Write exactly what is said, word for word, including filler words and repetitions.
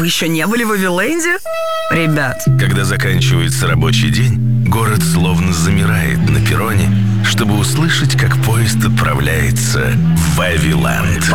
Вы еще не были в Вавиленде? Ребят. Когда заканчивается рабочий день, город словно замирает на перроне, чтобы услышать, как поезд отправляется в Вавиленд.